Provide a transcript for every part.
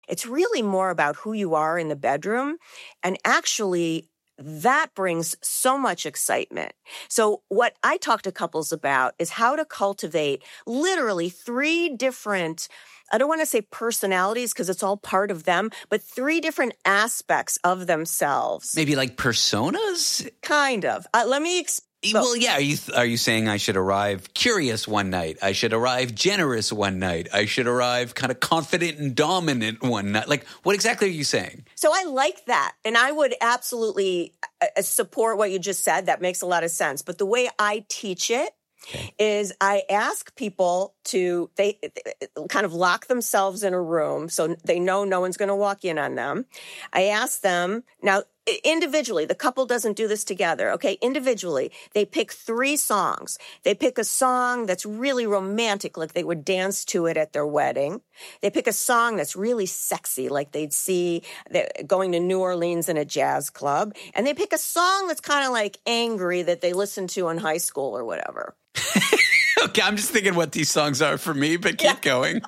It's really more about who you are in the bedroom. And actually, that brings so much excitement. So what I talk to couples about is how to cultivate literally 3 different, I don't want to say personalities because it's all part of them, but 3 different aspects of themselves. Maybe like personas? Kind of. Let me Well, yeah. Are you saying I should arrive curious one night? I should arrive generous one night. I should arrive kind of confident and dominant one night. Like, what exactly are you saying? So I like that. And I would absolutely support what you just said. That makes a lot of sense. But the way I teach it is I ask people to, they kind of lock themselves in a room so they know no one's going to walk in on them. I ask them, now individually, the couple doesn't do this together, okay? Individually, they pick 3 songs. They pick a song that's really romantic, like they would dance to it at their wedding. They pick a song that's really sexy, like they'd see going to New Orleans in a jazz club. And they pick a song that's kind of like angry that they listened to in high school or whatever. Okay, I'm just thinking what these songs are for me, but keep going.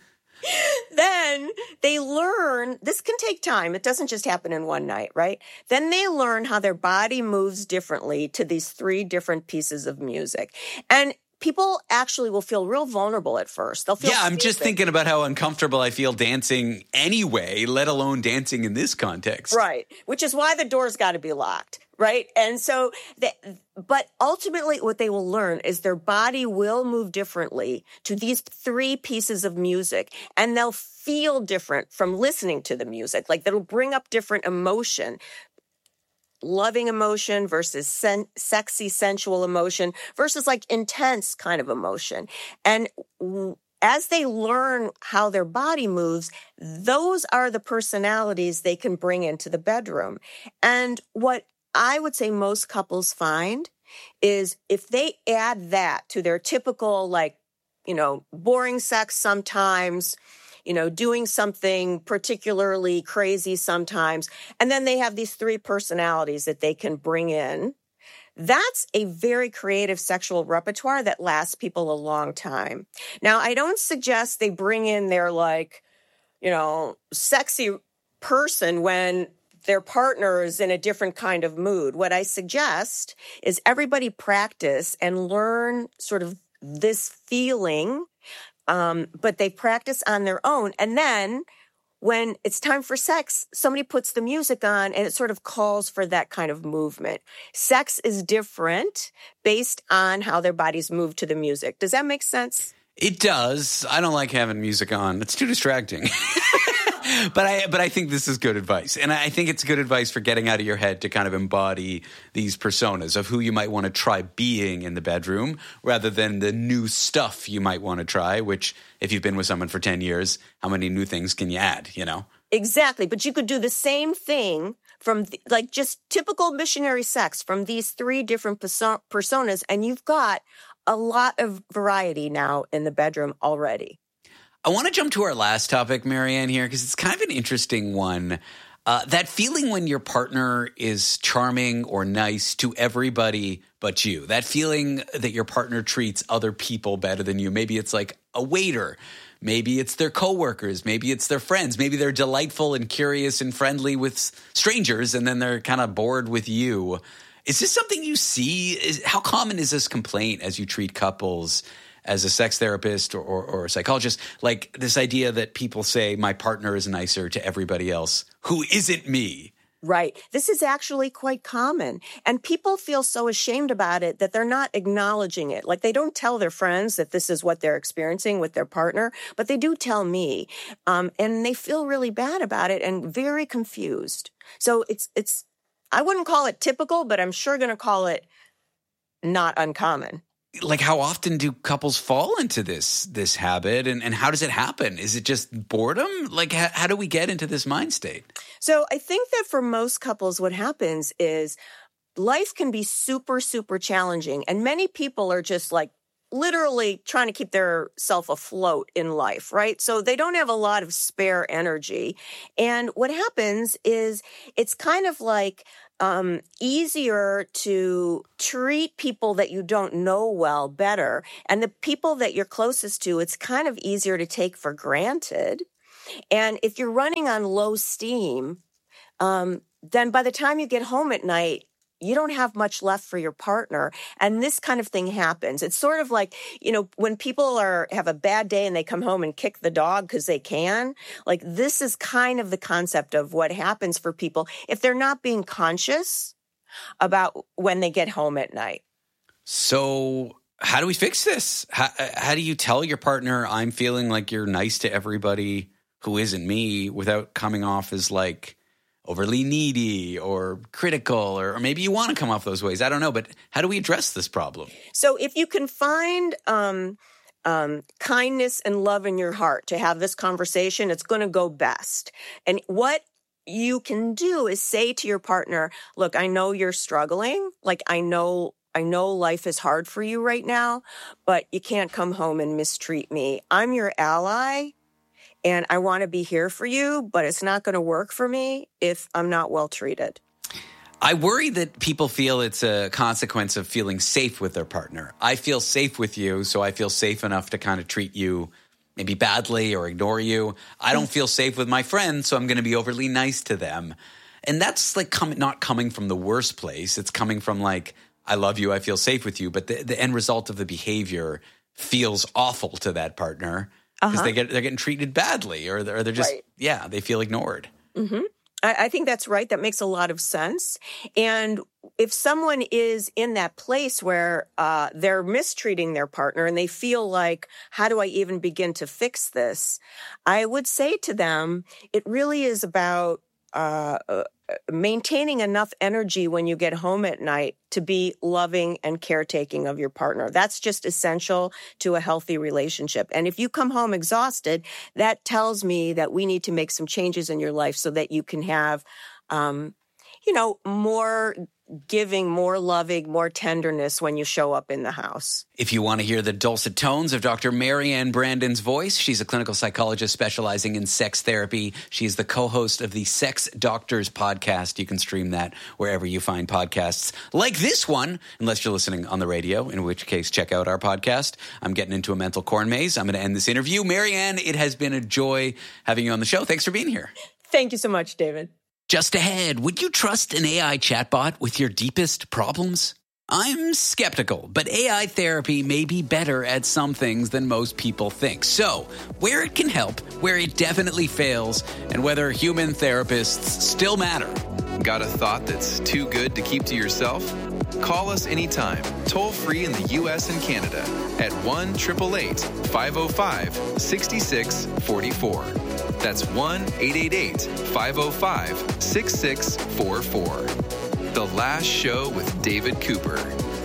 Then they learn, this can take time. It doesn't just happen in one night, right? Then they learn how their body moves differently to these 3 different pieces of music. And people actually will feel real vulnerable at first. They'll feel I'm just thinking about how uncomfortable I feel dancing anyway, let alone dancing in this context. Right, which is why the door's got to be locked, right? And so, but ultimately what they will learn is their body will move differently to these 3 pieces of music, and they'll feel different from listening to the music. Like, that'll bring up different emotion. Loving emotion versus sexy, sensual emotion versus like intense kind of emotion. And as they learn how their body moves, those are the personalities they can bring into the bedroom. And what I would say most couples find is if they add that to their typical, like, boring sex sometimes, doing something particularly crazy sometimes, and then they have these 3 personalities that they can bring in. That's a very creative sexual repertoire that lasts people a long time. Now, I don't suggest they bring in their sexy person when their partner is in a different kind of mood. What I suggest is everybody practice and learn sort of this feeling, but they practice on their own. And then when it's time for sex, somebody puts the music on and it sort of calls for that kind of movement. Sex is different based on how their bodies move to the music. Does that make sense? It does. I don't like having music on. It's too distracting. But I think this is good advice. And I think it's good advice for getting out of your head to kind of embody these personas of who you might want to try being in the bedroom rather than the new stuff you might want to try, which if you've been with someone for 10 years, how many new things can you add, Exactly. But you could do the same thing from just typical missionary sex from these 3 different personas, and you've got a lot of variety now in the bedroom already. I want to jump to our last topic, Marianne, here, because it's kind of an interesting one. That feeling when your partner is charming or nice to everybody but you. That feeling that your partner treats other people better than you. Maybe it's like a waiter. Maybe it's their coworkers. Maybe it's their friends. Maybe they're delightful and curious and friendly with strangers, and then they're kind of bored with you. Is this something you see? How common is this complaint as you treat couples as a sex therapist or a psychologist? Like this idea that people say my partner is nicer to everybody else who isn't me. Right. This is actually quite common. And people feel so ashamed about it that they're not acknowledging it. Like they don't tell their friends that this is what they're experiencing with their partner, but they do tell me. And they feel really bad about it and very confused. So it's I wouldn't call it typical, but I'm sure going to call it not uncommon. Like how often do couples fall into this habit and how does it happen? Is it just boredom? Like how do we get into this mind state? So I think that for most couples, what happens is life can be super, super challenging. And many people are just like literally trying to keep their self afloat in life, right? So they don't have a lot of spare energy. And what happens is it's kind of like easier to treat people that you don't know well better. And the people that you're closest to, it's kind of easier to take for granted. And if you're running on low steam, then by the time you get home at night, you don't have much left for your partner. And this kind of thing happens. It's sort of like, when people have a bad day and they come home and kick the dog because they can, like this is kind of the concept of what happens for people if they're not being conscious about when they get home at night. So how do we fix this? How do you tell your partner, I'm feeling like you're nice to everybody who isn't me, without coming off as like overly needy or critical, or maybe you want to come off those ways. I don't know, but how do we address this problem? So if you can find kindness and love in your heart to have this conversation, it's going to go best. And what you can do is say to your partner, look, I know you're struggling. Like, I know life is hard for you right now, but you can't come home and mistreat me. I'm your ally. And I want to be here for you, but it's not going to work for me if I'm not well treated. I worry that people feel it's a consequence of feeling safe with their partner. I feel safe with you, so I feel safe enough to kind of treat you maybe badly or ignore you. I don't feel safe with my friends, so I'm going to be overly nice to them. And that's like not coming from the worst place. It's coming from like, I love you, I feel safe with you. But the end result of the behavior feels awful to that partner. Because they're getting treated badly, or they're just, right. They feel ignored. Mm-hmm. I think that's right. That makes a lot of sense. And if someone is in that place where they're mistreating their partner and they feel like, how do I even begin to fix this? I would say to them, it really is about maintaining enough energy when you get home at night to be loving and caretaking of your partner. That's just essential to a healthy relationship. And if you come home exhausted, that tells me that we need to make some changes in your life so that you can have, more giving, more loving, more tenderness when you show up in the house. If you want to hear the dulcet tones of Dr. Marianne Brandon's voice, she's a clinical psychologist specializing in sex therapy. She's the co-host of the Sex Doctors podcast. You can stream that wherever you find podcasts like this one, unless you're listening on the radio, in which case check out our podcast. I'm getting into a mental corn maze. I'm going to end this interview. Marianne, it has been a joy having you on the show. Thanks for being here. Thank you so much, David. Just ahead, would you trust an AI chatbot with your deepest problems? I'm skeptical, but AI therapy may be better at some things than most people think. So, where it can help, where it definitely fails, and whether human therapists still matter. Got a thought that's too good to keep to yourself? Call us anytime, toll free in the U.S. and Canada at 1-888-505-6644. That's 1-888-505-6644. The Last Show with David Cooper.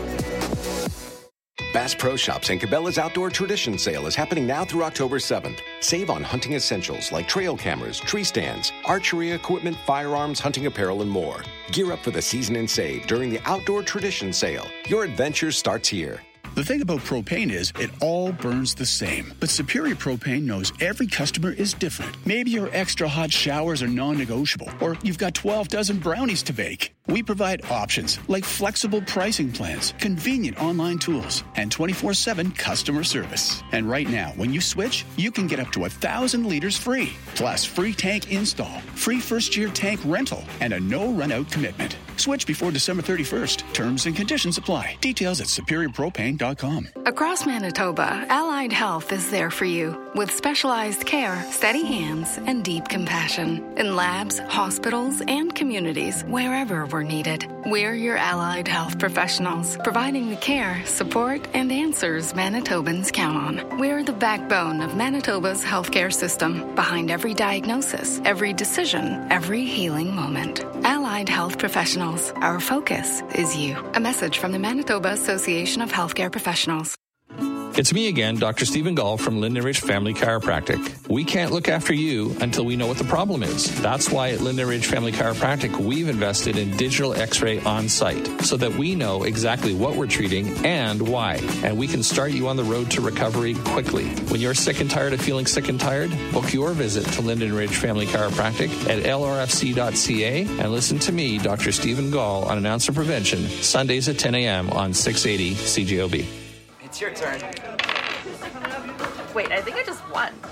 Bass Pro Shops and Cabela's Outdoor Tradition Sale is happening now through October 7th. Save on hunting essentials like trail cameras, tree stands, archery equipment, firearms, hunting apparel, and more. Gear up for the season and save during the Outdoor Tradition Sale. Your adventure starts here. The thing about propane is it all burns the same. But Superior Propane knows every customer is different. Maybe your extra hot showers are non-negotiable, or you've got 12 dozen brownies to bake. We provide options like flexible pricing plans, convenient online tools, and 24/7 customer service. And right now, when you switch, you can get up to 1,000 liters free. Plus, free tank install, free first-year tank rental, and a no-run-out commitment. Switch before December 31st. Terms and conditions apply. Details at superiorpropane.com. Across Manitoba, Allied Health is there for you with specialized care, steady hands, and deep compassion. In labs, hospitals, and communities, wherever we're needed. We're your Allied Health professionals, providing the care, support, and answers Manitobans count on. We're the backbone of Manitoba's healthcare system, behind every diagnosis, every decision, every healing moment. Allied Health professionals, our focus is you. A message from the Manitoba Association of Healthcare Professionals. It's me again, Dr. Stephen Gall from Linden Ridge Family Chiropractic. We can't look after you until we know what the problem is. That's why at Linden Ridge Family Chiropractic, we've invested in digital x-ray on site so that we know exactly what we're treating and why. And we can start you on the road to recovery quickly. When you're sick and tired of feeling sick and tired, book your visit to Linden Ridge Family Chiropractic at lrfc.ca and listen to me, Dr. Stephen Gall, on Announcer Prevention, Sundays at 10 a.m. on 680 CJOB. It's your turn. Wait, I think I just won.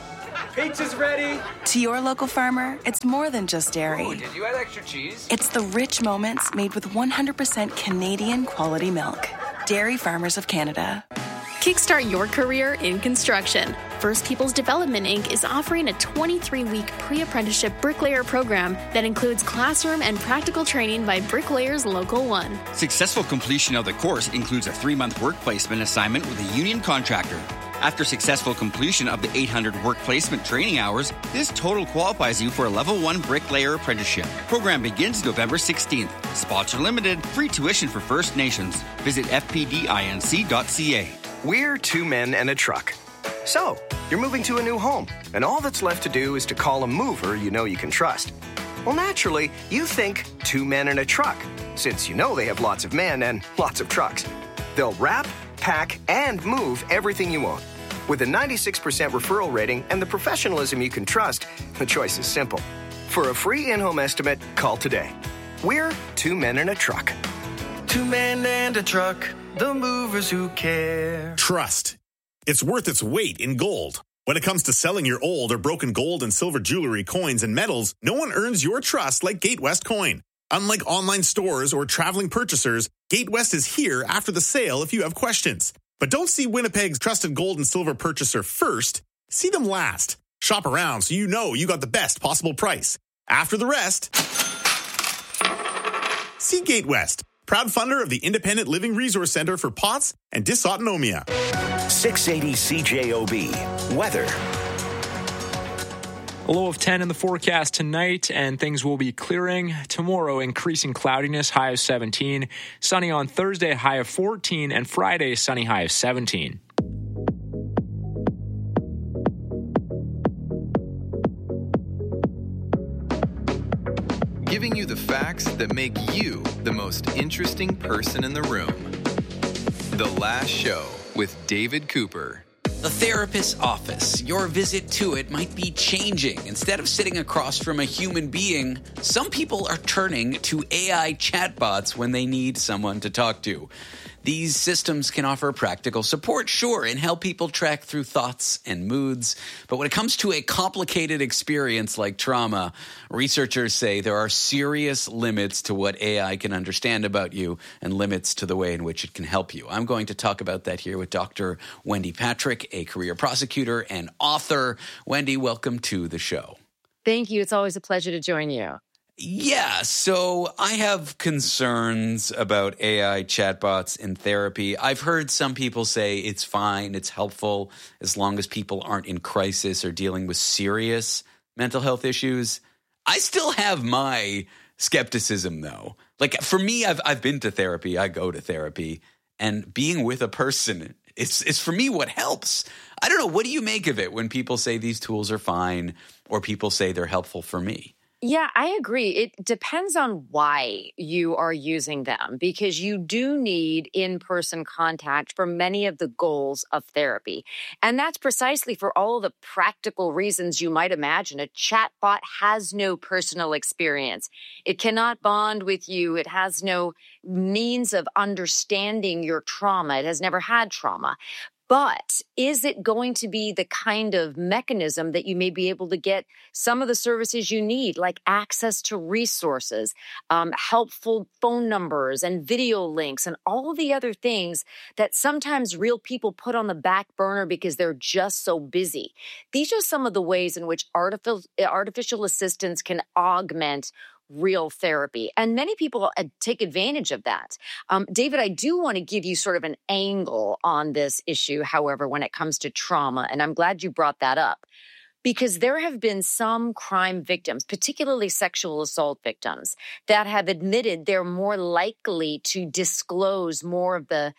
Pizza's ready. To your local farmer, it's more than just dairy. Ooh, did you add extra cheese? It's the rich moments made with 100% Canadian quality milk. Dairy Farmers of Canada. Kickstart your career in construction. First Peoples Development, Inc. is offering a 23-week pre-apprenticeship bricklayer program that includes classroom and practical training by Bricklayers Local 1. Successful completion of the course includes a 3-month work placement assignment with a union contractor. After successful completion of the 800 work placement training hours, this total qualifies you for a Level 1 bricklayer apprenticeship. Program begins November 16th. Spots are limited. Free tuition for First Nations. Visit fpdinc.ca. We're two men and a truck. So, you're moving to a new home, and all that's left to do is to call a mover you know you can trust. Well, naturally, you think two men and a truck, since you know they have lots of men and lots of trucks. They'll wrap, pack, and move everything you own. With a 96% referral rating and the professionalism you can trust, the choice is simple. For a free in-home estimate, call today. We're two men and a truck. Two men and a truck, the movers who care. Trust. It's worth its weight in gold. When it comes to selling your old or broken gold and silver jewelry, coins, and metals, no one earns your trust like Gatewest Coin. Unlike online stores or traveling purchasers, Gatewest is here after the sale if you have questions. But don't see Winnipeg's trusted gold and silver purchaser first. See them last. Shop around so you know you got the best possible price. After the rest, see Gatewest, proud funder of the Independent Living Resource Center for POTS and Dysautonomia. 680 CJOB. Weather. A low of 10 in the forecast tonight, and things will be clearing. Tomorrow, increasing cloudiness, high of 17. Sunny on Thursday, high of 14. And Friday, sunny, high of 17. Giving you the facts that make you the most interesting person in the room. The Last Show with David Cooper. The therapist's office. Your visit to it might be changing. Instead of sitting across from a human being, some people are turning to AI chatbots when they need someone to talk to. These systems can offer practical support, sure, and help people track through thoughts and moods. But when it comes to a complicated experience like trauma, researchers say there are serious limits to what AI can understand about you and limits to the way in which it can help you. I'm going to talk about that here with Dr. Wendy Patrick, a career prosecutor and author. Wendy, welcome to the show. Thank you. It's always a pleasure to join you. Yeah, so I have concerns about AI chatbots in therapy. I've heard some people say it's fine, it's helpful, as long as people aren't in crisis or dealing with serious mental health issues. I still have my skepticism, though. Like, for me, I've been to therapy, I go to therapy, and being with a person is for me what helps. I don't know, what do you make of it when people say these tools are fine or people say they're helpful for me? Yeah, I agree. It depends on why you are using them, because you do need in-person contact for many of the goals of therapy. And that's precisely for all the practical reasons you might imagine. A chatbot has no personal experience. It cannot bond with you. It has no means of understanding your trauma. It has never had trauma. But is it going to be the kind of mechanism that you may be able to get some of the services you need, like access to resources, helpful phone numbers and video links and all the other things that sometimes real people put on the back burner because they're just so busy? These are some of the ways in which artificial assistance can augment real therapy. And many people take advantage of that. David, I do want to give you sort of an angle on this issue, however, when it comes to trauma. And I'm glad you brought that up, because there have been some crime victims, particularly sexual assault victims, that have admitted they're more likely to disclose more of the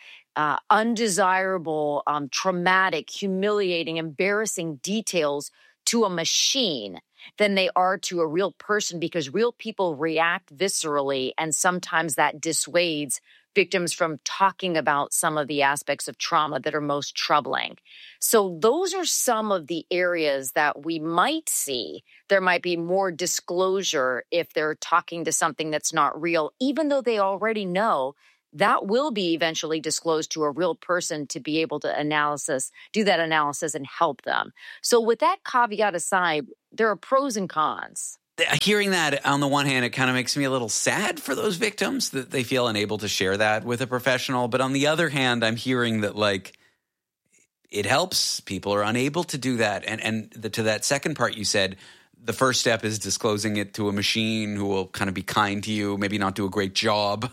undesirable, traumatic, humiliating, embarrassing details to a machine than they are to a real person, because real people react viscerally, and sometimes that dissuades victims from talking about some of the aspects of trauma that are most troubling. So those are some of the areas that we might see. There might be more disclosure if they're talking to something that's not real, even though they already know that will be eventually disclosed to a real person to be able to do that analysis and help them. So with that caveat aside, there are pros and cons. Hearing that, on the one hand, it kind of makes me a little sad for those victims that they feel unable to share that with a professional. But on the other hand, I'm hearing that, like, it helps. People are unable to do that. To that second part you said, the first step is disclosing it to a machine who will kind of be kind to you, maybe not do a great job.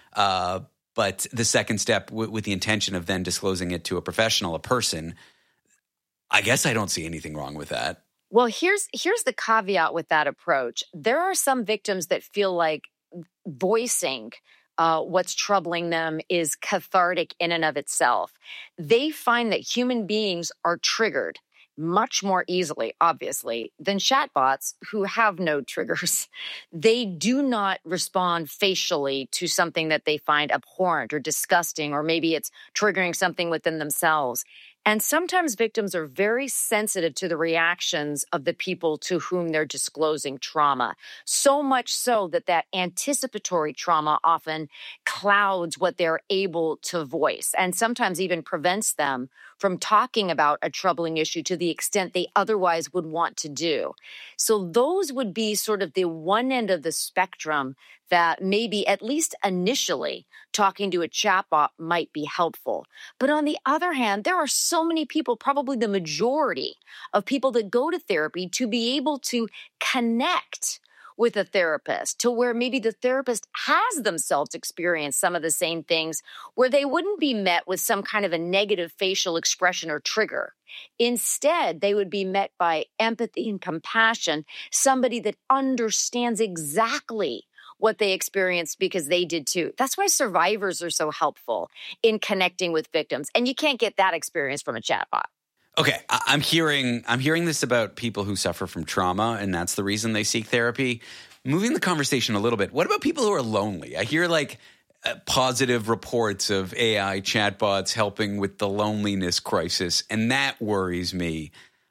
But the second step with the intention of then disclosing it to a professional, a person, I guess I don't see anything wrong with that. Well, here's the caveat with that approach. There are some victims that feel like voicing what's troubling them is cathartic in and of itself. They find that human beings are triggered much more easily, obviously, than chatbots who have no triggers. They do not respond facially to something that they find abhorrent or disgusting, or maybe it's triggering something within themselves. And sometimes victims are very sensitive to the reactions of the people to whom they're disclosing trauma. So much so that anticipatory trauma often clouds what they're able to voice, and sometimes even prevents them from talking about a troubling issue to the extent they otherwise would want to do. So those would be sort of the one end of the spectrum that maybe, at least initially, talking to a chatbot might be helpful. But on the other hand, there are so many people, probably the majority of people that go to therapy, to be able to connect with a therapist, to where maybe the therapist has themselves experienced some of the same things, where they wouldn't be met with some kind of a negative facial expression or trigger. Instead, they would be met by empathy and compassion, somebody that understands exactly what they experienced because they did too. That's why survivors are so helpful in connecting with victims. And you can't get that experience from a chatbot. Okay, I'm hearing this about people who suffer from trauma, and that's the reason they seek therapy. Moving the conversation a little bit, what about people who are lonely? I hear positive reports of AI chatbots helping with the loneliness crisis, and that worries me.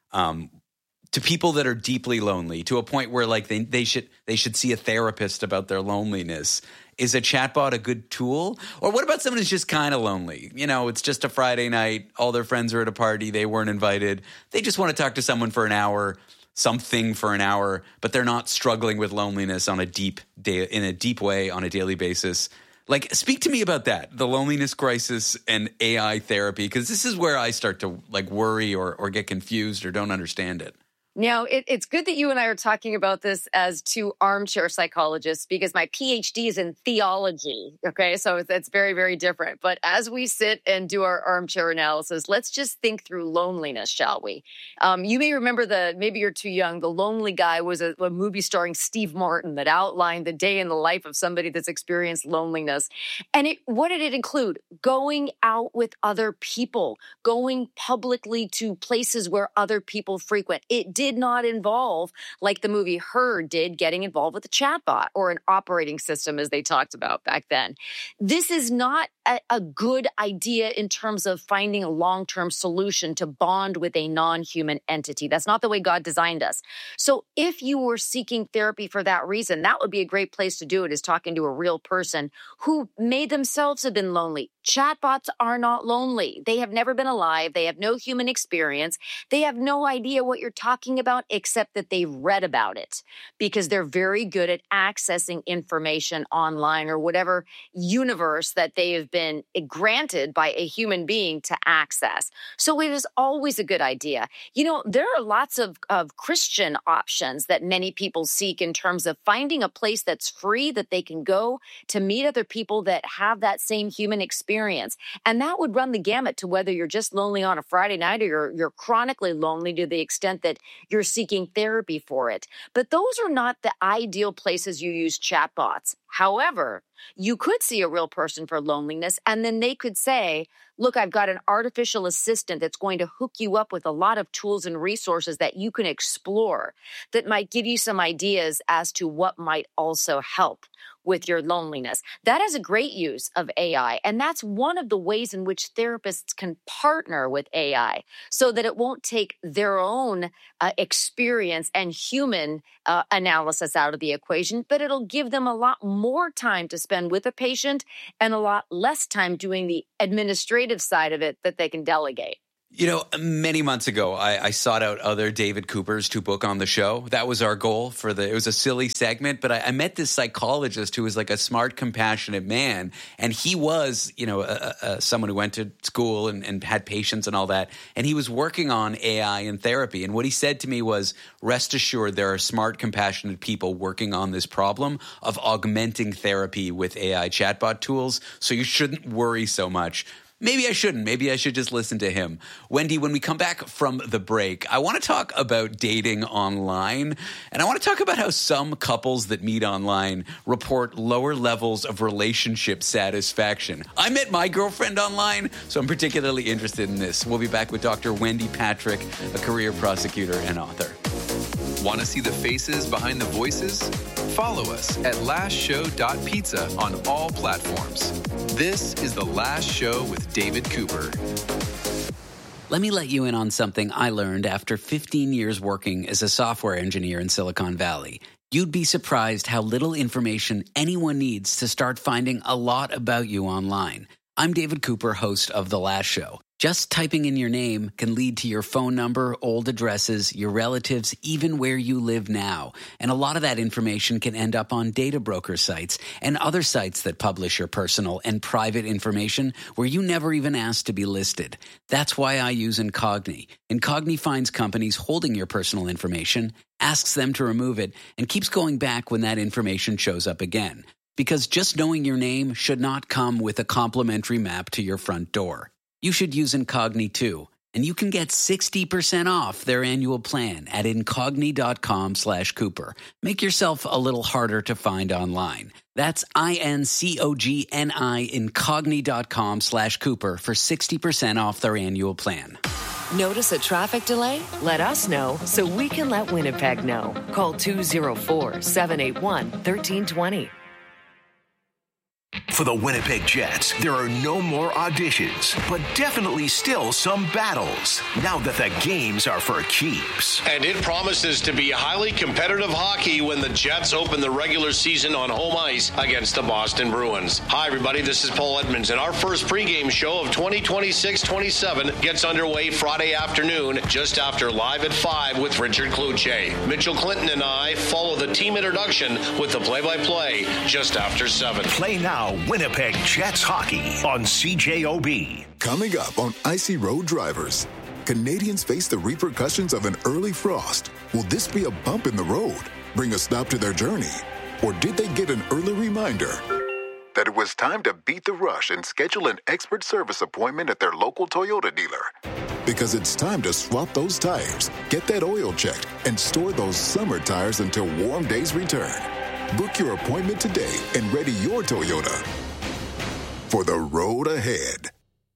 To people that are deeply lonely, to a point where they should see a therapist about their loneliness. Is a chatbot a good tool? Or what about someone who's just kind of lonely? You know, it's just a Friday night. All their friends are at a party. They weren't invited. They just want to talk to someone for an hour, something for an hour, but they're not struggling with loneliness in a deep way on a daily basis. Like, speak to me about that, the loneliness crisis and AI therapy, because this is where I start to worry or get confused or don't understand it. Now, it's good that you and I are talking about this as two armchair psychologists, because my PhD is in theology, okay? So it's very, very different. But as we sit and do our armchair analysis, let's just think through loneliness, shall we? You may remember maybe you're too young, The Lonely Guy was a movie starring Steve Martin that outlined the day in the life of somebody that's experienced loneliness. And what did it include? Going out with other people, going publicly to places where other people frequent. It did not involve, like the movie Her did, getting involved with a chatbot or an operating system, as they talked about back then. This is not a good idea in terms of finding a long-term solution to bond with a non-human entity. That's not the way God designed us. So if you were seeking therapy for that reason, that would be a great place to do it, is talking to a real person who may themselves have been lonely. Chatbots are not lonely. They have never been alive. They have no human experience. They have no idea what you're talking about, except that they've read about it, because they're very good at accessing information online or whatever universe that they have been granted by a human being to access. So it is always a good idea. You know, there are lots of Christian options that many people seek in terms of finding a place that's free that they can go to meet other people that have that same human experience. And that would run the gamut to whether you're just lonely on a Friday night or you're chronically lonely to the extent that you're seeking therapy for it. But those are not the ideal places you use chatbots. However, you could see a real person for loneliness, and then they could say, look, I've got an artificial assistant that's going to hook you up with a lot of tools and resources that you can explore that might give you some ideas as to what might also help with your loneliness. That is a great use of AI. And that's one of the ways in which therapists can partner with AI so that it won't take their own experience and human analysis out of the equation, but it'll give them a lot more time to spend with a patient and a lot less time doing the administrative side of it that they can delegate. You know, many months ago, I sought out other David Coopers to book on the show. That was our goal it was a silly segment, but I met this psychologist who was like a smart, compassionate man. And he was, someone who went to school and had patients and all that. And he was working on AI and therapy. And what he said to me was, rest assured, there are smart, compassionate people working on this problem of augmenting therapy with AI chatbot tools. So you shouldn't worry so much. Maybe I shouldn't. Maybe I should just listen to him. Wendy, when we come back from the break, I want to talk about dating online. And I want to talk about how some couples that meet online report lower levels of relationship satisfaction. I met my girlfriend online, so I'm particularly interested in this. We'll be back with Dr. Wendy Patrick, a career prosecutor and author. Want to see the faces behind the voices? Follow us at lastshow.pizza on all platforms. This is The Last Show with David Cooper. Let me let you in on something I learned after 15 years working as a software engineer in Silicon Valley. You'd be surprised how little information anyone needs to start finding a lot about you online. I'm David Cooper, host of The Last Show. Just typing in your name can lead to your phone number, old addresses, your relatives, even where you live now. And a lot of that information can end up on data broker sites and other sites that publish your personal and private information where you never even asked to be listed. That's why I use Incogni. Incogni finds companies holding your personal information, asks them to remove it, and keeps going back when that information shows up again. Because just knowing your name should not come with a complimentary map to your front door. You should use Incogni too, and you can get 60% off their annual plan at incogni.com/Cooper. Make yourself a little harder to find online. That's INCOGNI, incogni.com/Cooper for 60% off their annual plan. Notice a traffic delay? Let us know so we can let Winnipeg know. Call 204-781-1320. For the Winnipeg Jets, there are no more auditions, but definitely still some battles, now that the games are for keeps. And it promises to be highly competitive hockey when the Jets open the regular season on home ice against the Boston Bruins. Hi, everybody, this is Paul Edmonds, and our first pregame show of 2026-27 gets underway Friday afternoon, just after Live at 5 with Richard Cloutier. Mitchell Clinton and I follow the team introduction with the play-by-play just after 7. Play now, Winnipeg Jets hockey on CJOB. Coming up on Icy Road Drivers, Canadians face the repercussions of an early frost. Will this be a bump in the road, bring a stop to their journey? Or did they get an early reminder that it was time to beat the rush and schedule an expert service appointment at their local Toyota dealer? Because it's time to swap those tires, get that oil checked, and store those summer tires until warm days return. Book your appointment today and ready your Toyota for the road ahead.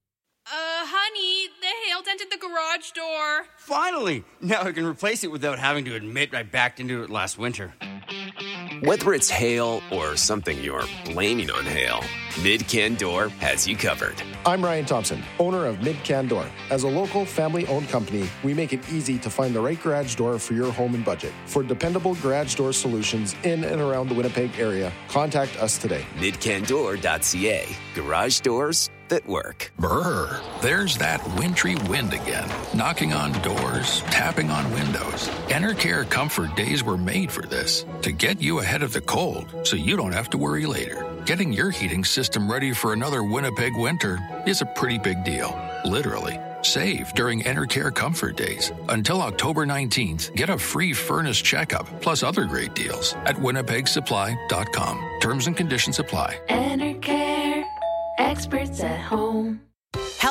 Honey, the hail dented the garage door. Finally! Now I can replace it without having to admit I backed into it last winter. Whether it's hail or something you're blaming on hail, Mid-Can Door has you covered. I'm Ryan Thompson, owner of Mid-Can Door. As a local, family-owned company, we make it easy to find the right garage door for your home and budget. For dependable garage door solutions in and around the Winnipeg area, contact us today. MidCanDoor.ca. Garage doors that work. Brr, there's that wintry wind again, knocking on doors, tapping on windows. Enercare Comfort Days were made for this, to get you ahead of the cold so you don't have to worry later. Getting your heating system ready for another Winnipeg winter is a pretty big deal, literally. Save during Enercare Comfort Days. Until October 19th, get a free furnace checkup plus other great deals at winnipegsupply.com. Terms and conditions apply. Enercare, experts at home. Health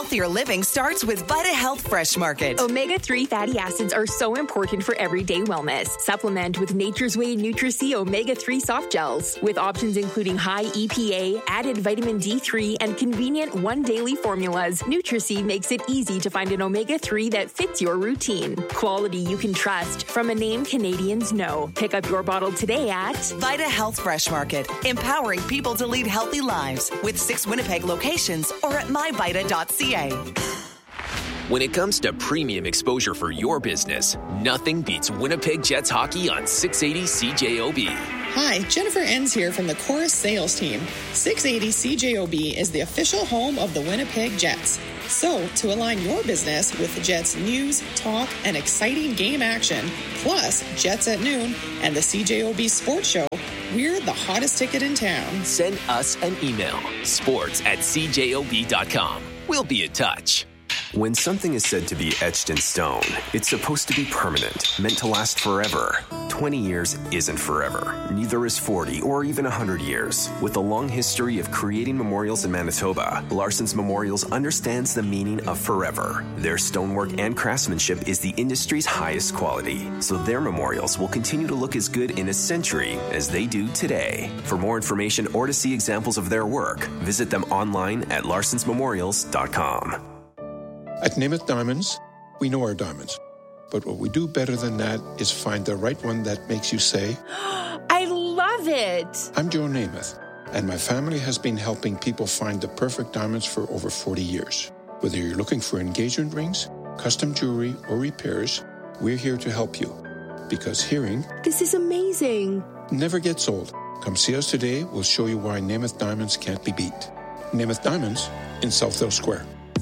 healthier living starts with Vita Health Fresh Market. Omega-3 fatty acids are so important for everyday wellness. Supplement with Nature's Way Nutri-C Omega-3 soft gels. With options including high EPA, added vitamin D3, and convenient one daily formulas, Nutri-C makes it easy to find an omega-3 that fits your routine. Quality you can trust from a name Canadians know. Pick up your bottle today at Vita Health Fresh Market, empowering people to lead healthy lives with 6 Winnipeg locations or at myvita.ca. When it comes to premium exposure for your business, nothing beats Winnipeg Jets hockey on 680 CJOB. Hi, Jennifer Enns here from the Chorus sales team. 680 CJOB is the official home of the Winnipeg Jets. So, to align your business with the Jets news, talk, and exciting game action, plus Jets at noon and the CJOB Sports Show, we're the hottest ticket in town. Send us an email, sports@cjob.com. We'll be in touch. When something is said to be etched in stone, it's supposed to be permanent, meant to last forever. 20 years isn't forever. Neither is 40 or even 100 years. With a long history of creating memorials in Manitoba, Larson's Memorials understands the meaning of forever. Their stonework and craftsmanship is the industry's highest quality, so their memorials will continue to look as good in a century as they do today. For more information or to see examples of their work, visit them online at larsonsmemorials.com. At Namath Diamonds, we know our diamonds. But what we do better than that is find the right one that makes you say, I love it. I'm Joe Namath, and my family has been helping people find the perfect diamonds for over 40 years. Whether you're looking for engagement rings, custom jewelry, or repairs, we're here to help you. Because hearing, this is amazing, never gets old. Come see us today. We'll show you why Namath Diamonds can't be beat. Namath Diamonds in Southdale Square.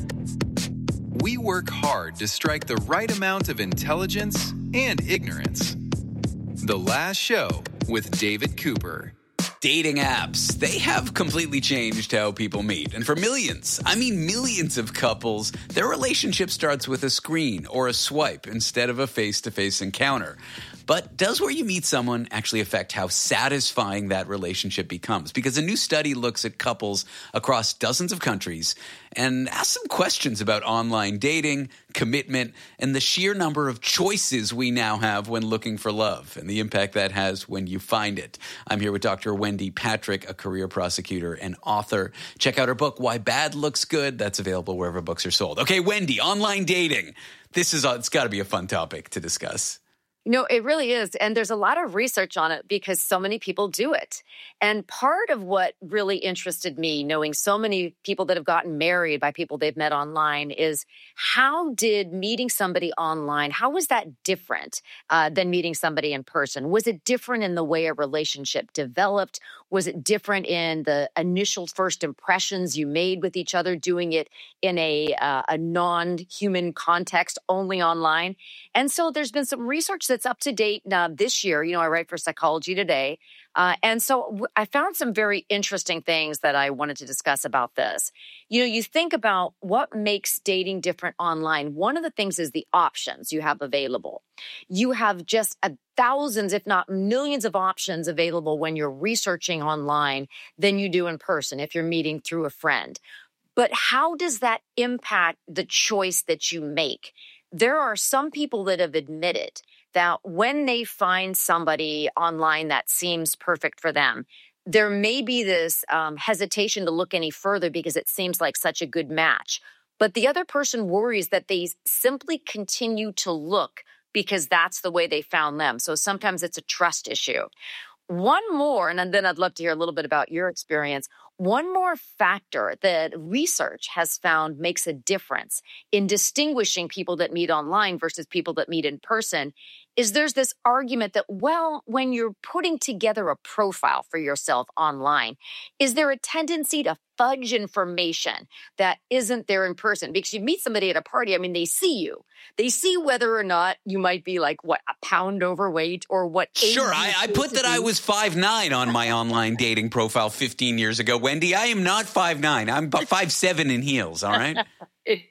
We work hard to strike the right amount of intelligence and ignorance. The Last Show with David Cooper. Dating apps, they have completely changed how people meet. And for millions, I mean millions of couples, their relationship starts with a screen or a swipe instead of a face-to-face encounter. But does where you meet someone actually affect how satisfying that relationship becomes? Because a new study looks at couples across dozens of countries and asks some questions about online dating, commitment, and the sheer number of choices we now have when looking for love and the impact that has when you find it. I'm here with Dr. Wendy Patrick, a career prosecutor and author. Check out her book, Why Bad Looks Good. That's available wherever books are sold. Okay, Wendy, online dating. It's got to be a fun topic to discuss. No, it really is. And there's a lot of research on it because so many people do it. And part of what really interested me, knowing so many people that have gotten married by people they've met online, is how did meeting somebody online, how was that different than meeting somebody in person? Was it different in the way a relationship developed? Was it different in the initial first impressions you made with each other, doing it in a non-human context, only online? And so there's been some research that's up to date this year. You know, I write for Psychology Today. And so I found some very interesting things that I wanted to discuss about this. You know, you think about what makes dating different online. One of the things is the options you have available. You have just thousands, if not millions of options available when you're researching online than you do in person if you're meeting through a friend. But how does that impact the choice that you make? There are some people that have admitted that when they find somebody online that seems perfect for them, there may be this hesitation to look any further because it seems like such a good match. But the other person worries that they simply continue to look because that's the way they found them. So sometimes it's a trust issue. One more, and then I'd love to hear a little bit about your experience. One more factor that research has found makes a difference in distinguishing people that meet online versus people that meet in person is there's this argument that, well, when you're putting together a profile for yourself online, is there a tendency to fudge information that isn't there in person? Because you meet somebody at a party, I mean, they see you. They see whether or not you might be like, what, a pound overweight or what age. Sure, I put that I was 5'9" on my online dating profile 15 years ago. Wendy, I am not 5'9". I'm about 5'7" in heels, all right?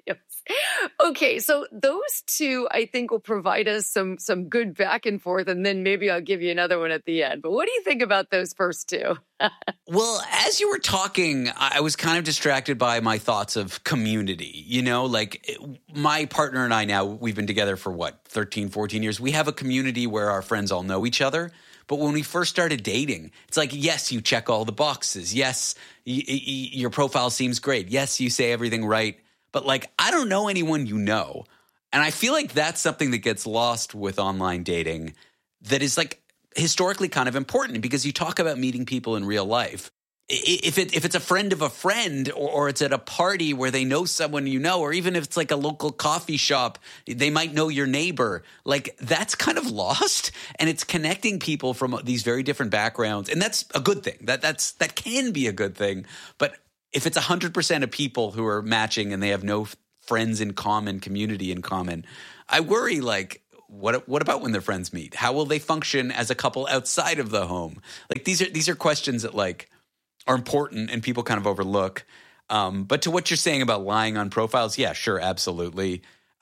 Okay, so those two, I think, will provide us some good back and forth, and then maybe I'll give you another one at the end. But what do you think about those first two? Well, as you were talking, I was kind of distracted by my thoughts of community. You know, like my partner and I now, we've been together for 13, 14 years. We have a community where our friends all know each other. But when we first started dating, it's like, yes, you check all the boxes. Yes, your profile seems great. Yes, you say everything right. But like, I don't know anyone you know. And I feel like that's something that gets lost with online dating that is like historically kind of important, because you talk about meeting people in real life. If it's a friend of a friend, or it's at a party where they know someone you know, or even if it's like a local coffee shop, they might know your neighbor. Like, that's kind of lost, and it's connecting people from these very different backgrounds, and that's a good thing. That can be a good thing. But if it's 100% of people who are matching and they have no friends in common, community in common, I worry, like, what about when their friends meet? How will they function as a couple outside of the home? Like, these are questions that like are important and people kind of overlook. But to what you're saying about lying on profiles, yeah, sure, absolutely.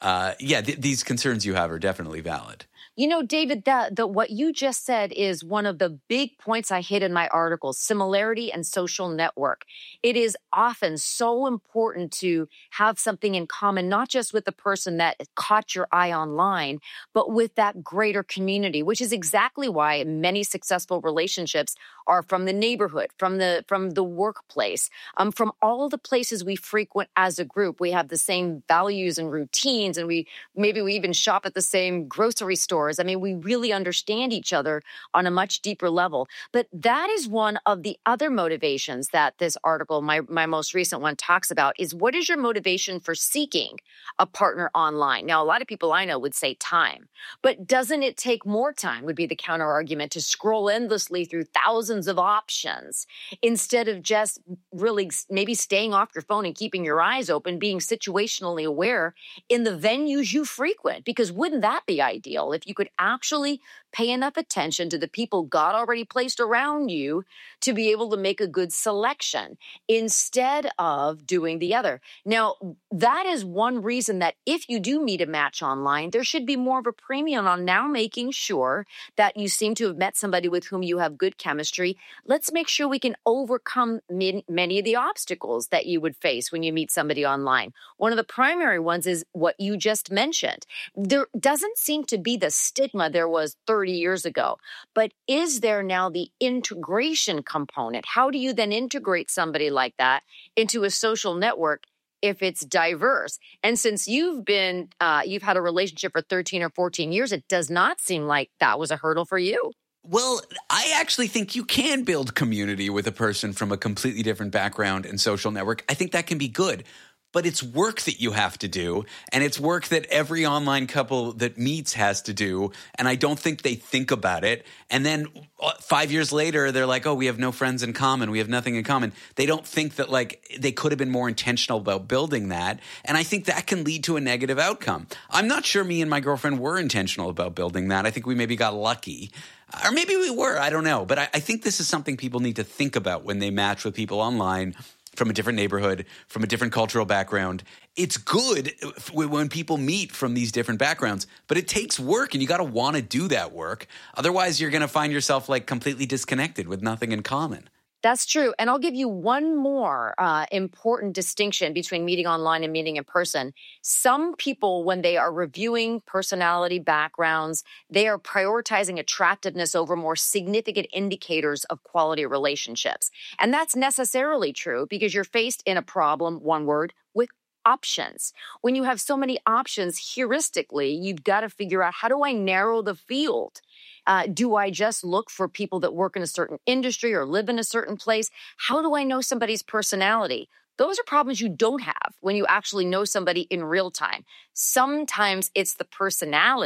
These concerns you have are definitely valid. You know, David, what you just said is one of the big points I hit in my article, similarity and social network. It is often so important to have something in common, not just with the person that caught your eye online, but with that greater community, which is exactly why many successful relationships are from the neighborhood, from the workplace, from all the places we frequent as a group. We have the same values and routines, and maybe we even shop at the same grocery stores. I mean, we really understand each other on a much deeper level. But that is one of the other motivations that this article, my most recent one, talks about, is what is your motivation for seeking a partner online? Now, a lot of people I know would say time, but doesn't it take more time, would be the counter argument, to scroll endlessly through thousands of options instead of just really maybe staying off your phone and keeping your eyes open, being situationally aware in the venues you frequent? Because wouldn't that be ideal if you could actually pay enough attention to the people God already placed around you to be able to make a good selection instead of doing the other? Now, that is one reason that if you do meet a match online, there should be more of a premium on now making sure that you seem to have met somebody with whom you have good chemistry. Let's make sure we can overcome many of the obstacles that you would face when you meet somebody online. One of the primary ones is what you just mentioned. There doesn't seem to be the stigma there was 30 years ago, but is there now the integration component? How do you then integrate somebody like that into a social network if it's diverse? And since you've had a relationship for 13 or 14 years, it does not seem like that was a hurdle for you. Well, I actually think you can build community with a person from a completely different background and social network. I think that can be good. But it's work that you have to do, and it's work that every online couple that meets has to do, and I don't think they think about it. And then 5 years later, they're like, oh, we have no friends in common. We have nothing in common. They don't think that, like, they could have been more intentional about building that, and I think that can lead to a negative outcome. I'm not sure me and my girlfriend were intentional about building that. I think we maybe got lucky. Or maybe we were. I don't know. But I think this is something people need to think about when they match with people online from a different neighborhood, from a different cultural background. It's good when people meet from these different backgrounds, but it takes work, and you got to want to do that work. Otherwise, you're going to find yourself like completely disconnected with nothing in common. That's true. And I'll give you one more important distinction between meeting online and meeting in person. Some people, when they are reviewing personality backgrounds, they are prioritizing attractiveness over more significant indicators of quality relationships. And that's necessarily true because you're faced in a problem, one word, with options. When you have so many options, heuristically, you've got to figure out, how do I narrow the field? Do I just look for people that work in a certain industry or live in a certain place? How do I know somebody's personality? Those are problems you don't have when you actually know somebody in real time. Sometimes it's the personality.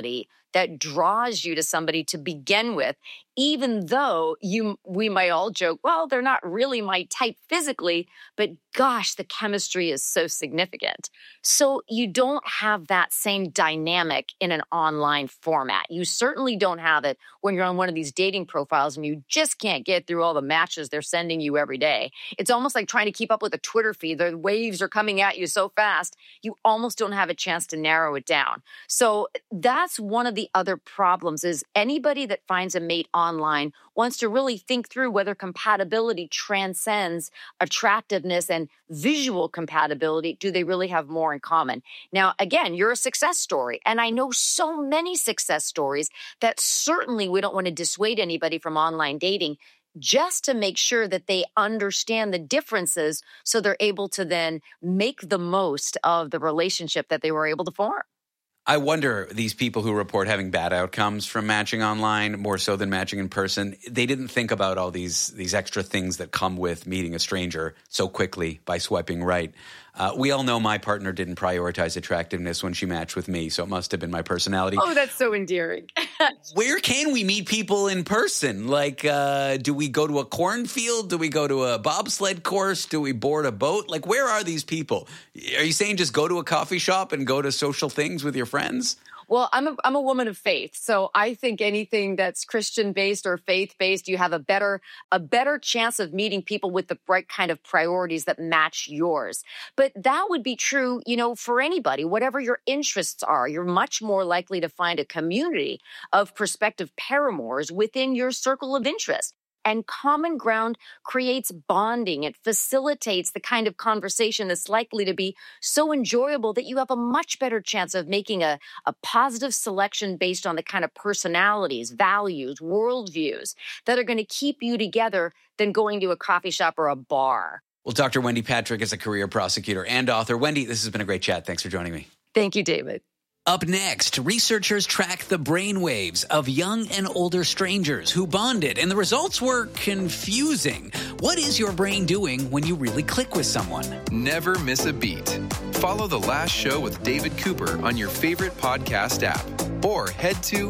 that draws you to somebody to begin with, even though we might all joke, well, they're not really my type physically, but gosh, the chemistry is so significant. So you don't have that same dynamic in an online format. You certainly don't have it when you're on one of these dating profiles and you just can't get through all the matches they're sending you every day. It's almost like trying to keep up with a Twitter feed. The waves are coming at you so fast, you almost don't have a chance to narrow it down. So that's one of the other problems is anybody that finds a mate online wants to really think through whether compatibility transcends attractiveness and visual compatibility. Do they really have more in common? Now, again, you're a success story, and I know so many success stories that certainly we don't want to dissuade anybody from online dating, just to make sure that they understand the differences so they're able to then make the most of the relationship that they were able to form. I wonder, these people who report having bad outcomes from matching online more so than matching in person, they didn't think about all these extra things that come with meeting a stranger so quickly by swiping right. We all know my partner didn't prioritize attractiveness when she matched with me, so it must have been my personality. Oh, that's so endearing. Where can we meet people in person? Like, do we go to a cornfield? Do we go to a bobsled course? Do we board a boat? Like, where are these people? Are you saying just go to a coffee shop and go to social things with your friends? Well, I'm a woman of faith, so I think anything that's Christian-based or faith-based, you have a better chance of meeting people with the right kind of priorities that match yours. But that would be true, for anybody. Whatever your interests are, you're much more likely to find a community of prospective paramours within your circle of interest. And common ground creates bonding. It facilitates the kind of conversation that's likely to be so enjoyable that you have a much better chance of making a positive selection based on the kind of personalities, values, worldviews that are going to keep you together than going to a coffee shop or a bar. Well, Dr. Wendy Patrick is a career prosecutor and author. Wendy, this has been a great chat. Thanks for joining me. Thank you, David. Up next, researchers track the brainwaves of young and older strangers who bonded, and the results were confusing. What is your brain doing when you really click with someone? Never miss a beat. Follow The Last Show with David Cooper on your favorite podcast app, or head to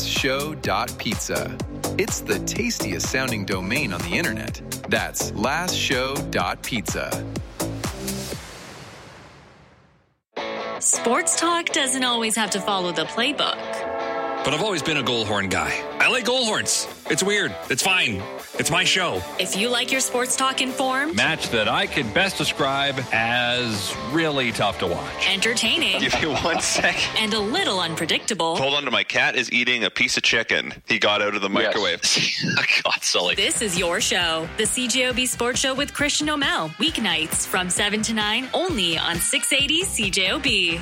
lastshow.pizza. It's the tastiest sounding domain on the internet. That's lastshow.pizza. Sports talk doesn't always have to follow the playbook. But I've always been a Goalhorn guy. I like Goalhorns. It's weird. It's fine. It's my show. If you like your sports talk informed, match that I could best describe as really tough to watch. Entertaining. Give you 1 second. And a little unpredictable. Hold on to my cat is eating a piece of chicken he got out of the microwave. Yes. God, Sully. This is your show, the CJOB Sports Show with Christian O'Mell. Weeknights from 7 to 9, only on 680 CJOB.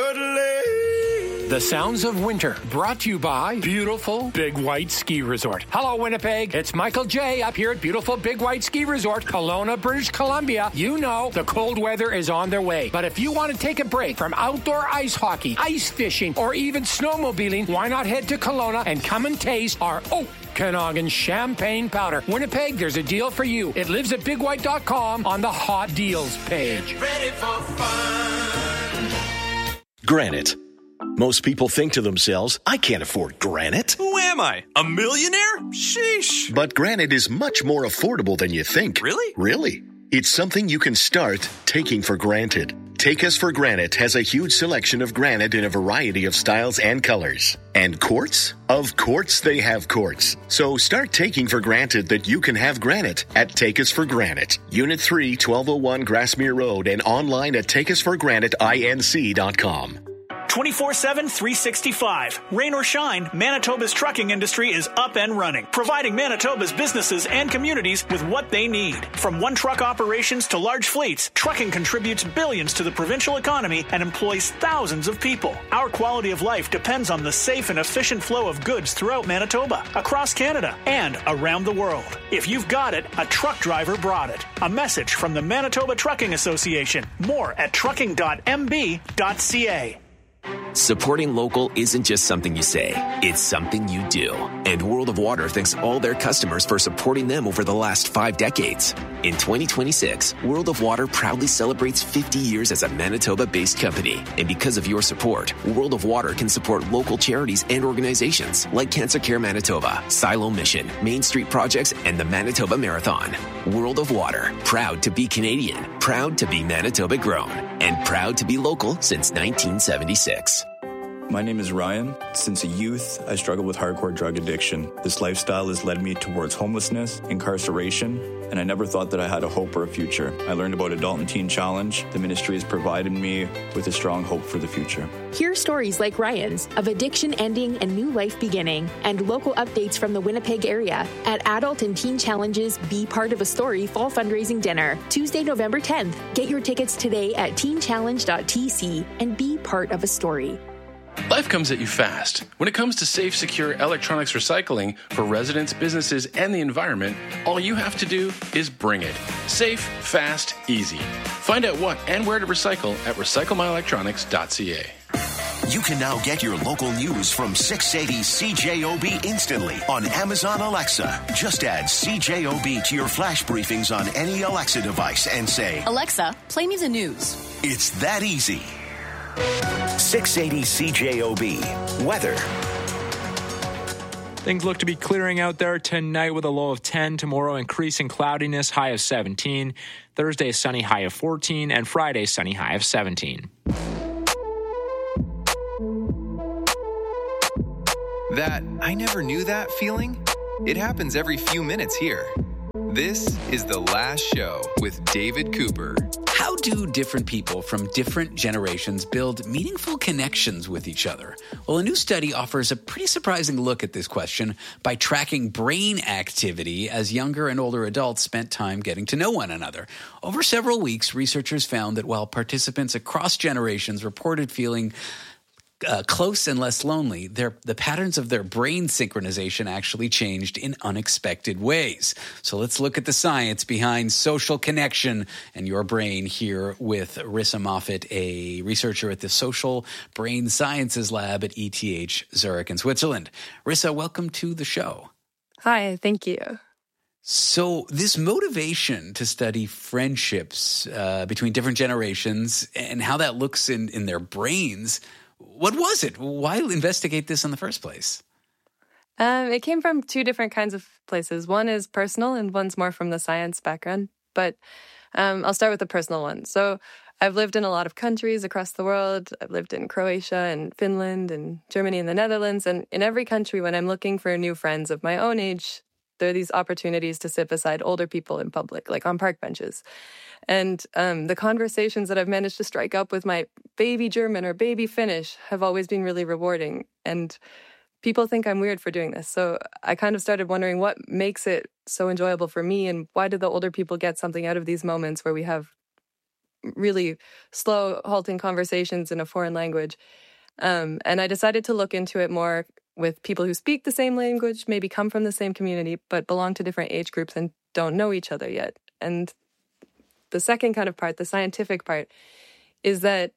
The Sounds of Winter, brought to you by beautiful Big White Ski Resort. Hello, Winnipeg. It's Michael J. up here at beautiful Big White Ski Resort, Kelowna, British Columbia. You know the cold weather is on their way. But if you want to take a break from outdoor ice hockey, ice fishing, or even snowmobiling, why not head to Kelowna and come and taste our Okanagan Champagne Powder. Winnipeg, there's a deal for you. It lives at bigwhite.com on the Hot Deals page. Ready for fun. Granite. Most people think to themselves, I can't afford granite. Who am I? A millionaire? Sheesh. But granite is much more affordable than you think. Really? Really. It's something you can start taking for granted. Take Us for Granite has a huge selection of granite in a variety of styles and colors. And quartz? Of course they have quartz. So start taking for granted that you can have granite at Take Us for Granite. Unit 3, 1201 Grassmere Road, and online at takeusforgranitinc.com. 24/7, 365. Rain or shine, Manitoba's trucking industry is up and running, providing Manitoba's businesses and communities with what they need. From one-truck operations to large fleets, trucking contributes billions to the provincial economy and employs thousands of people. Our quality of life depends on the safe and efficient flow of goods throughout Manitoba, across Canada, and around the world. If you've got it, a truck driver brought it. A message from the Manitoba Trucking Association. More at trucking.mb.ca. Supporting local isn't just something you say, it's something you do. And World of Water thanks all their customers for supporting them over the last 5 decades. In 2026, World of Water proudly celebrates 50 years as a Manitoba-based company. And because of your support, World of Water can support local charities and organizations like Cancer Care Manitoba, Silo Mission, Main Street Projects, and the Manitoba Marathon. World of Water, proud to be Canadian, proud to be Manitoba grown, and proud to be local since 1976. My name is Ryan. Since a youth, I struggled with hardcore drug addiction. This lifestyle has led me towards homelessness, incarceration, and I never thought that I had a hope or a future. I learned about Adult and Teen Challenge. The ministry has provided me with a strong hope for the future. Hear stories like Ryan's of addiction ending and new life beginning, and local updates from the Winnipeg area at Adult and Teen Challenge's Be Part of a Story Fall Fundraising Dinner, Tuesday, November 10th. Get your tickets today at teenchallenge.tc and be part of a story. Life comes at you fast. When it comes to safe, secure electronics recycling for residents, businesses, and the environment, all you have to do is bring it. Safe, fast, easy. Find out what and where to recycle at recyclemyelectronics.ca. You can now get your local news from 680 CJOB instantly on Amazon Alexa. Just add CJOB to your flash briefings on any Alexa device and say, Alexa, play me the news. It's that easy. 680 CJOB. Weather. Things look to be clearing out there tonight with a low of 10. Tomorrow, increasing cloudiness, high of 17. Thursday, sunny, high of 14. And Friday, sunny, high of 17. That I never knew that feeling? It happens every few minutes here. This is The Last Show with David Cooper. How do different people from different generations build meaningful connections with each other? Well, a new study offers a pretty surprising look at this question by tracking brain activity as younger and older adults spent time getting to know one another. Over several weeks, researchers found that while participants across generations reported feeling close and less lonely, the patterns of their brain synchronization actually changed in unexpected ways. So let's look at the science behind social connection and your brain here with Rissa Moffat, a researcher at the Social Brain Sciences Lab at ETH Zurich in Switzerland. Rissa, welcome to the show. Hi, thank you. So this motivation to study friendships between different generations and how that looks in their brains, what was it? Why investigate this in the first place? It came from two different kinds of places. One is personal and one's more from the science background. But I'll start with the personal one. So I've lived in a lot of countries across the world. I've lived in Croatia and Finland and Germany and the Netherlands. And in every country, when I'm looking for new friends of my own age, there are these opportunities to sit beside older people in public, like on park benches. And the conversations that I've managed to strike up with my baby German or baby Finnish have always been really rewarding. And people think I'm weird for doing this. So I kind of started wondering what makes it so enjoyable for me, and why do the older people get something out of these moments where we have really slow, halting conversations in a foreign language. And I decided to look into it more with people who speak the same language, maybe come from the same community, but belong to different age groups and don't know each other yet. And the second kind of part, the scientific part, is that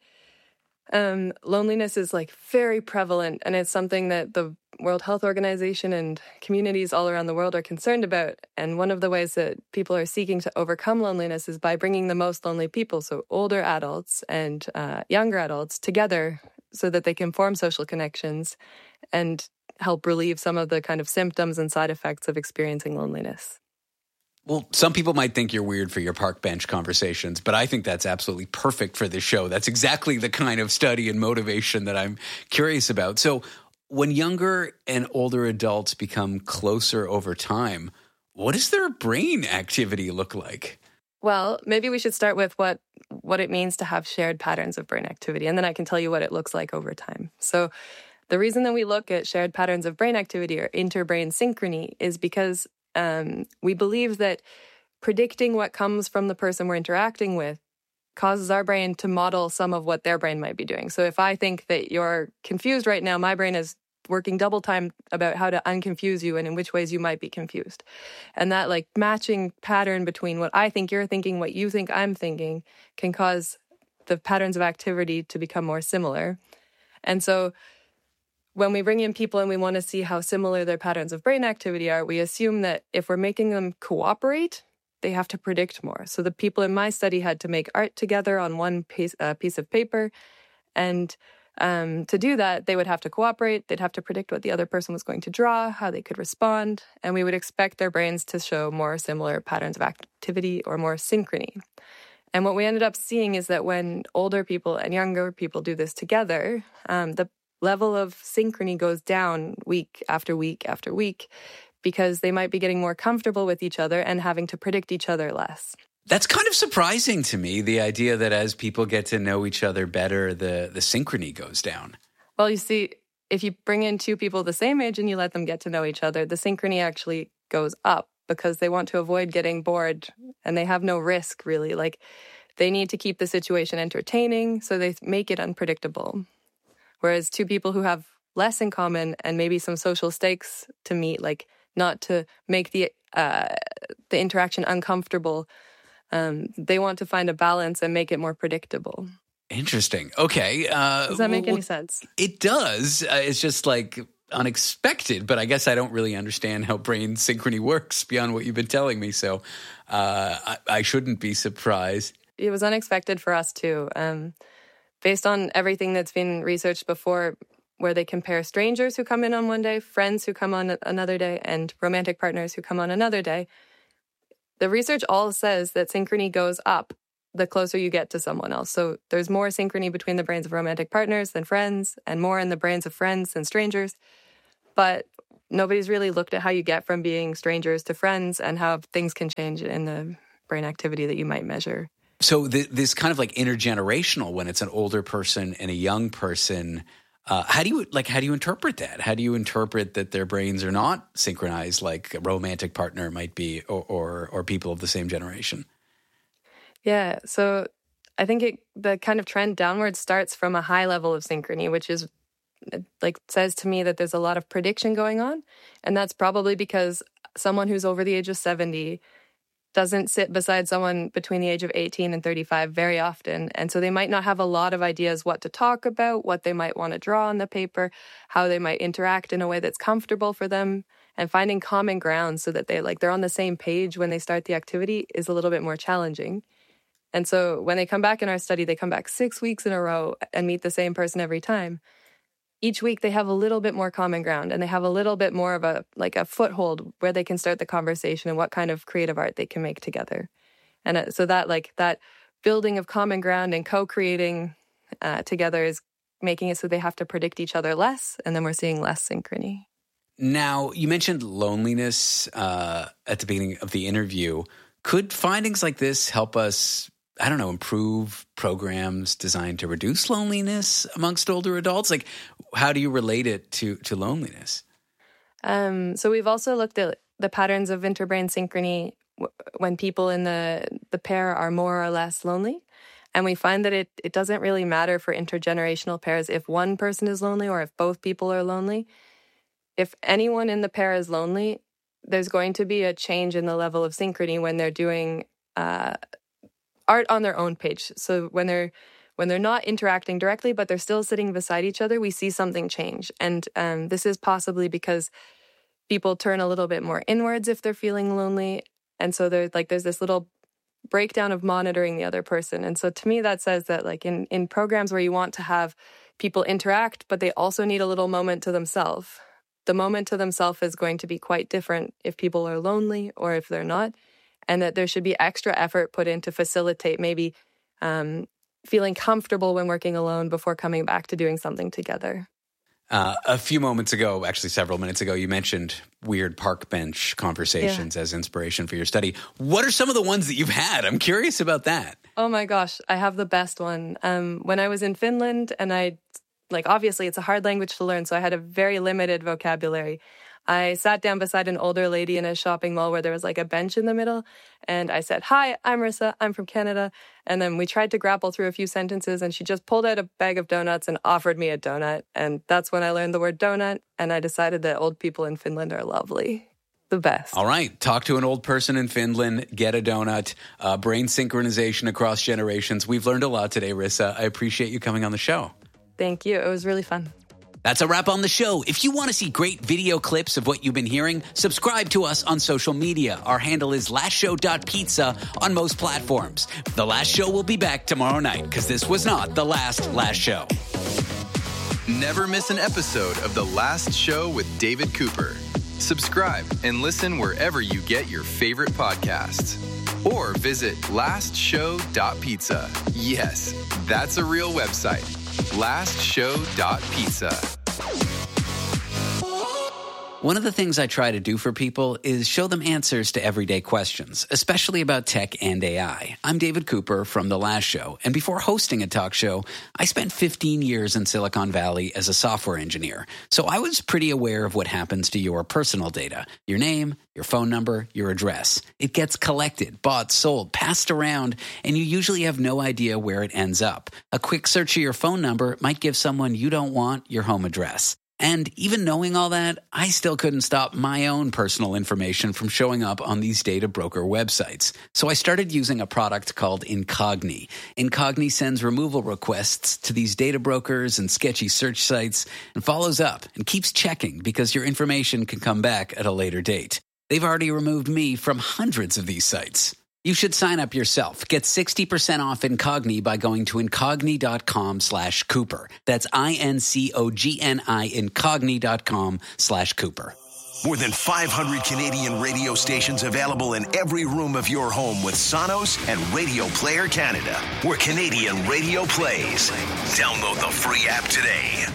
loneliness is like very prevalent, and it's something that the World Health Organization and communities all around the world are concerned about. And one of the ways that people are seeking to overcome loneliness is by bringing the most lonely people, so older adults and younger adults, together so that they can form social connections and help relieve some of the kind of symptoms and side effects of experiencing loneliness. Well, some people might think you're weird for your park bench conversations, but I think that's absolutely perfect for this show. That's exactly the kind of study and motivation that I'm curious about. So when younger and older adults become closer over time, what does their brain activity look like? Well, maybe we should start with what it means to have shared patterns of brain activity, and then I can tell you what it looks like over time. So the reason that we look at shared patterns of brain activity or interbrain synchrony is because we believe that predicting what comes from the person we're interacting with causes our brain to model some of what their brain might be doing. So if I think that you're confused right now, my brain is working double time about how to unconfuse you and in which ways you might be confused. And that like matching pattern between what I think you're thinking, what you think I'm thinking, can cause the patterns of activity to become more similar. And so when we bring in people and we want to see how similar their patterns of brain activity are, we assume that if we're making them cooperate, they have to predict more. So the people in my study had to make art together on one piece of paper. And to do that, they would have to cooperate. They'd have to predict what the other person was going to draw, how they could respond. And we would expect their brains to show more similar patterns of activity or more synchrony. And what we ended up seeing is that when older people and younger people do this together, the level of synchrony goes down week after week after week because they might be getting more comfortable with each other and having to predict each other less. That's kind of surprising to me, the idea that as people get to know each other better, the synchrony goes down. Well, you see, if you bring in two people the same age and you let them get to know each other, the synchrony actually goes up because they want to avoid getting bored and they have no risk, really. Like, they need to keep the situation entertaining, so they make it unpredictable. Whereas two people who have less in common and maybe some social stakes to meet, like not to make the interaction uncomfortable, they want to find a balance and make it more predictable. Interesting. Okay. Does that make any sense? It does. It's just like unexpected, but I guess I don't really understand how brain synchrony works beyond what you've been telling me. So I shouldn't be surprised. It was unexpected for us too. Based on everything that's been researched before, where they compare strangers who come in on one day, friends who come on another day, and romantic partners who come on another day, the research all says that synchrony goes up the closer you get to someone else. So there's more synchrony between the brains of romantic partners than friends, and more in the brains of friends than strangers. But nobody's really looked at how you get from being strangers to friends and how things can change in the brain activity that you might measure. So this kind of like intergenerational, when it's an older person and a young person, how do you interpret that? How do you interpret that their brains are not synchronized like a romantic partner might be, or people of the same generation? Yeah, so I think the kind of trend downward starts from a high level of synchrony, which is like says to me that there's a lot of prediction going on, and that's probably because someone who's over the age of 70 doesn't sit beside someone between the age of 18 and 35 very often. And so they might not have a lot of ideas what to talk about, what they might want to draw on the paper, how they might interact in a way that's comfortable for them. And finding common ground so that they're on the same page when they start the activity is a little bit more challenging. And so when they come back in our study, they come back 6 weeks in a row and meet the same person every time. Each week they have a little bit more common ground and they have a little bit more of a foothold where they can start the conversation and what kind of creative art they can make together. And so that building of common ground and co-creating together is making it so they have to predict each other less, and then we're seeing less synchrony. Now, you mentioned loneliness at the beginning of the interview. Could findings like this help us, improve programs designed to reduce loneliness amongst older adults? Like, how do you relate it to loneliness? So we've also looked at the patterns of interbrain synchrony when people in the pair are more or less lonely. And we find that it doesn't really matter for intergenerational pairs if one person is lonely or if both people are lonely. If anyone in the pair is lonely, there's going to be a change in the level of synchrony when they're doing art on their own page. So when they're not interacting directly, but they're still sitting beside each other, we see something change. And this is possibly because people turn a little bit more inwards if they're feeling lonely. And so there's this little breakdown of monitoring the other person. And so to me, that says that in programs where you want to have people interact, but they also need a little moment to themselves, the moment to themselves is going to be quite different if people are lonely or if they're not. And that there should be extra effort put in to facilitate maybe feeling comfortable when working alone before coming back to doing something together. A few moments ago, actually several minutes ago, you mentioned weird park bench conversations as inspiration for your study. What are some of the ones that you've had? I'm curious about that. Oh my gosh, I have the best one. When I was in Finland, and obviously it's a hard language to learn, so I had a very limited vocabulary. I sat down beside an older lady in a shopping mall where there was a bench in the middle. And I said, "Hi, I'm Rissa. I'm from Canada." And then we tried to grapple through a few sentences, and she just pulled out a bag of donuts and offered me a donut. And that's when I learned the word donut. And I decided that old people in Finland are lovely. The best. All right. Talk to an old person in Finland. Get a donut. Brain synchronization across generations. We've learned a lot today, Rissa. I appreciate you coming on the show. Thank you. It was really fun. That's a wrap on the show. If you want to see great video clips of what you've been hearing, subscribe to us on social media. Our handle is lastshow.pizza on most platforms. The Last Show will be back tomorrow night, because this was not the last show. Never miss an episode of The Last Show with David Cooper. Subscribe and listen wherever you get your favorite podcasts. Or visit lastshow.pizza. Yes, that's a real website. lastshow.pizza. One of the things I try to do for people is show them answers to everyday questions, especially about tech and AI. I'm David Cooper from The Last Show, and before hosting a talk show, I spent 15 years in Silicon Valley as a software engineer. So I was pretty aware of what happens to your personal data, your name, your phone number, your address. It gets collected, bought, sold, passed around, and you usually have no idea where it ends up. A quick search of your phone number might give someone you don't want your home address. And even knowing all that, I still couldn't stop my own personal information from showing up on these data broker websites. So I started using a product called Incogni. Incogni sends removal requests to these data brokers and sketchy search sites and follows up and keeps checking because your information can come back at a later date. They've already removed me from hundreds of these sites. You should sign up yourself. Get 60% off Incogni by going to incogni.com/Cooper. That's INCOGNI, incogni.com/Cooper. More than 500 Canadian radio stations available in every room of your home with Sonos and Radio Player Canada, where Canadian radio plays. Download the free app today.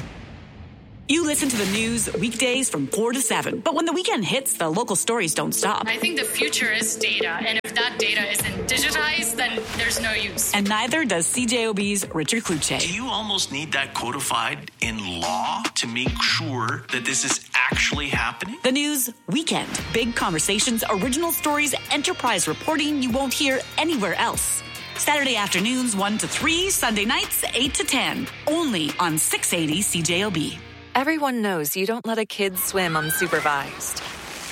You listen to the news weekdays from 4 to 7. But when the weekend hits, the local stories don't stop. I think the future is data. And if that data isn't digitized, then there's no use. And neither does CJOB's Richard Kluche. Do you almost need that codified in law to make sure that this is actually happening? The news weekend. Big conversations, original stories, enterprise reporting you won't hear anywhere else. Saturday afternoons 1 to 3, Sunday nights 8 to 10. Only on 680 CJOB. Everyone knows you don't let a kid swim unsupervised.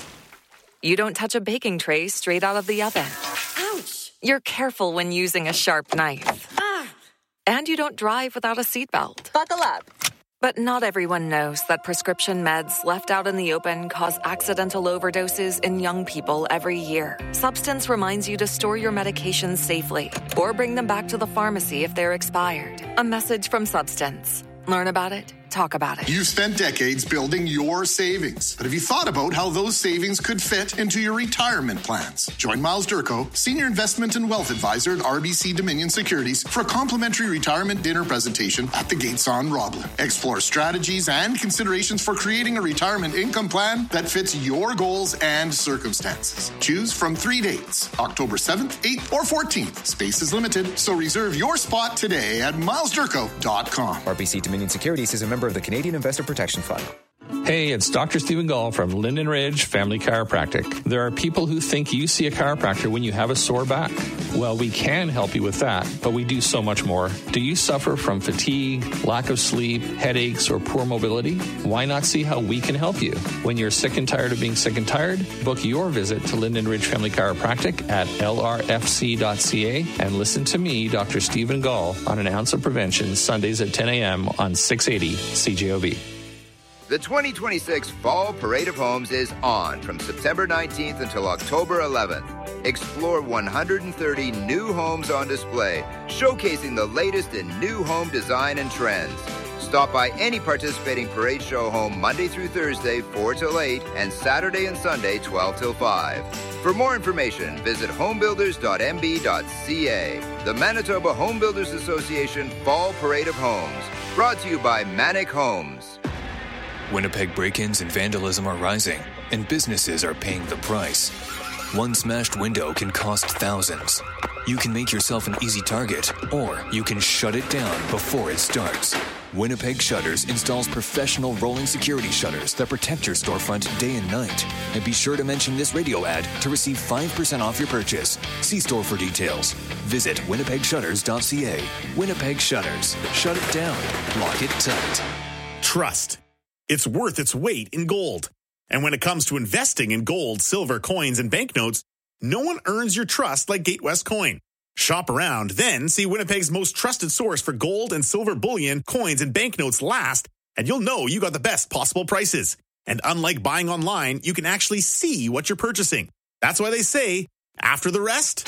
You don't touch a baking tray straight out of the oven. Ouch! You're careful when using a sharp knife. And you don't drive without a seatbelt. Buckle up. But not everyone knows that prescription meds left out in the open cause accidental overdoses in young people every year. Substance reminds you to store your medications safely or bring them back to the pharmacy if they're expired. A message from Substance. Learn about it. Talk about it. You've spent decades building your savings. But have you thought about how those savings could fit into your retirement plans? Join Miles Durko, Senior Investment and Wealth Advisor at RBC Dominion Securities, for a complimentary retirement dinner presentation at the Gates on Roblin. Explore strategies and considerations for creating a retirement income plan that fits your goals and circumstances. Choose from 3 dates, October 7th, 8th, or 14th. Space is limited, so reserve your spot today at milesdurko.com. RBC Dominion Securities is a member of the Canadian Investor Protection Fund. Hey, it's Dr. Stephen Gall from Linden Ridge Family Chiropractic. There are people who think you see a chiropractor when you have a sore back. Well, we can help you with that, but we do so much more. Do you suffer from fatigue, lack of sleep, headaches, or poor mobility? Why not see how we can help you? When you're sick and tired of being sick and tired, book your visit to Linden Ridge Family Chiropractic at lrfc.ca and listen to me, Dr. Stephen Gall, on An Ounce of Prevention, Sundays at 10 a.m. on 680 CJOB. The 2026 Fall Parade of Homes is on from September 19th until October 11th. Explore 130 new homes on display, showcasing the latest in new home design and trends. Stop by any participating parade show home Monday through Thursday, 4 till 8, and Saturday and Sunday, 12 till 5. For more information, visit homebuilders.mb.ca. The Manitoba Home Builders Association Fall Parade of Homes, brought to you by Manic Homes. Winnipeg break-ins and vandalism are rising, and businesses are paying the price. One smashed window can cost thousands. You can make yourself an easy target, or you can shut it down before it starts. Winnipeg Shutters installs professional rolling security shutters that protect your storefront day and night. And be sure to mention this radio ad to receive 5% off your purchase. See store for details. Visit winnipegshutters.ca. Winnipeg Shutters. Shut it down. Lock it tight. Trust. It's worth its weight in gold. And when it comes to investing in gold, silver, coins, and banknotes, no one earns your trust like Gatewest Coin. Shop around, then see Winnipeg's most trusted source for gold and silver bullion, coins, and banknotes last, and you'll know you got the best possible prices. And unlike buying online, you can actually see what you're purchasing. That's why they say, after the rest,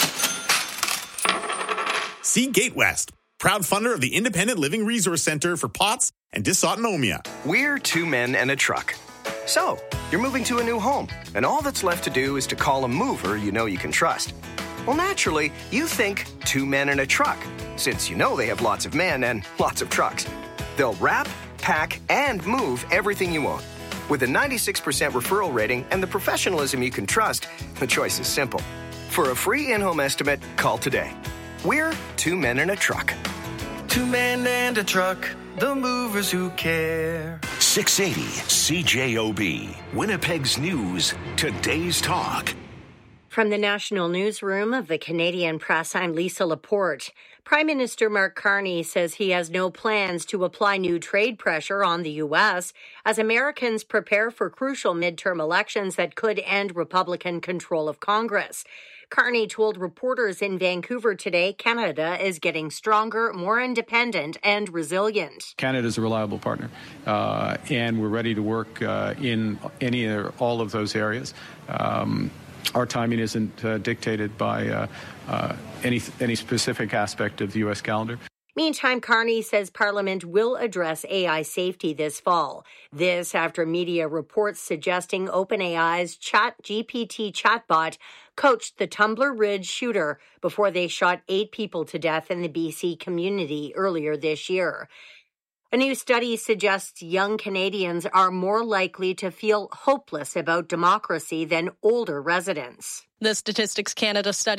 see GateWest, proud funder of the Independent Living Resource Center for POTS and dysautonomia. We're two men and a truck. So, you're moving to a new home, and all that's left to do is to call a mover you know you can trust. Well, naturally, you think two men and a truck, since you know they have lots of men and lots of trucks. They'll wrap, pack, and move everything you own. With a 96% referral rating and the professionalism you can trust, the choice is simple. For a free in-home estimate, call today. We're two men and a truck. Two men and a truck, the movers who care. 680 CJOB, Winnipeg's News, today's talk. From the National Newsroom of the Canadian Press, I'm Lisa Laporte. Prime Minister Mark Carney says he has no plans to apply new trade pressure on the U.S. as Americans prepare for crucial midterm elections that could end Republican control of Congress. Carney told reporters in Vancouver today Canada is getting stronger, more independent, and resilient. Canada is a reliable partner, and we're ready to work in any or all of those areas. Our timing isn't dictated by any specific aspect of the U.S. calendar. Meantime, Carney says Parliament will address AI safety this fall. This after media reports suggesting OpenAI's ChatGPT chatbot coached the Tumbler Ridge shooter before they shot 8 people to death in the BC community earlier this year. A new study suggests young Canadians are more likely to feel hopeless about democracy than older residents. The Statistics Canada study